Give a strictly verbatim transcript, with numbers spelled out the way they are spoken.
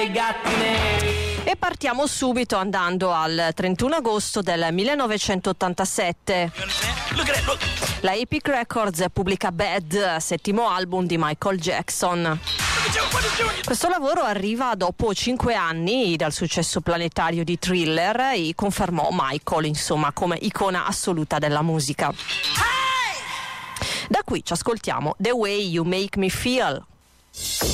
E partiamo subito andando al trentuno agosto del millenovecentottantasette. La Epic Records pubblica Bad, settimo album di Michael Jackson. Questo lavoro arriva dopo cinque anni dal successo planetario di Thriller e confermò Michael, insomma, come icona assoluta della musica. Da qui ci ascoltiamo The Way You Make Me Feel.